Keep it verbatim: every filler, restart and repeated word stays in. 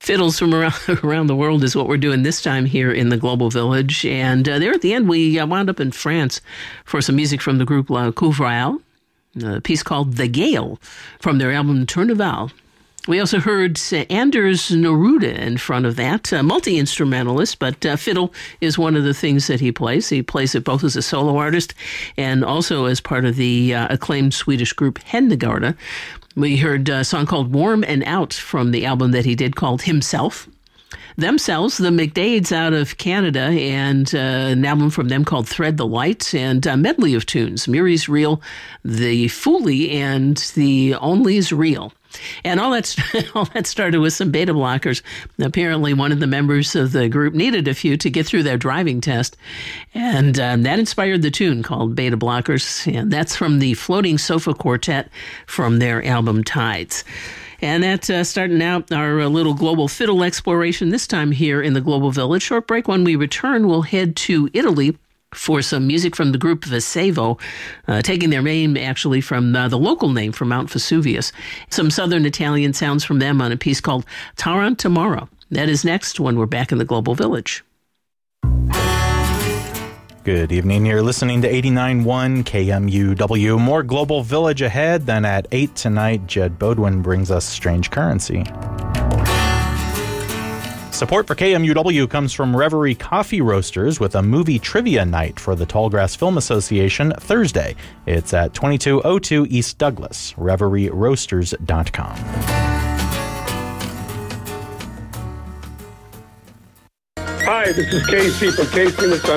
Fiddles from around, around the world is what we're doing this time here in the Global Village. And uh, there at the end, we uh, wound up in France for some music from the group La Couvrale, a piece called The Gale from their album Tourneval. We also heard uh, Anders Neruda in front of that, a multi-instrumentalist, but uh, fiddle is one of the things that he plays. He plays it both as a solo artist and also as part of the uh, acclaimed Swedish group Hednegarda. We heard a song called Warm and Out from the album that he did called Himself. Themselves, the McDades out of Canada, and uh, an album from them called Thread the Light, and a medley of tunes, Muri's Real, The Foolie, and The Only's Real. And all that, all that started with some beta blockers. Apparently, one of the members of the group needed a few to get through their driving test. And um, that inspired the tune called Beta Blockers. And that's from the Floating Sofa Quartet from their album Tides. And that's uh, starting out our uh, little global fiddle exploration, this time here in the Global Village. Short break. When we return, we'll head to Italy for some music from the group Vesevo, uh, taking their name actually from uh, the local name from Mount Vesuvius. Some southern Italian sounds from them on a piece called Tarantamara. That is next when we're back in the Global Village. Good evening. You're listening to eighty-nine point one K M U W. More Global Village ahead. Then at eight tonight, Jed Bodwin brings us Strange Currency. Support for K M U W comes from Reverie Coffee Roasters with a movie trivia night for the Tallgrass Film Association Thursday. It's at twenty-two oh two East Douglas, reverie roasters dot com. Hi, this is Casey from Casey and the Sun.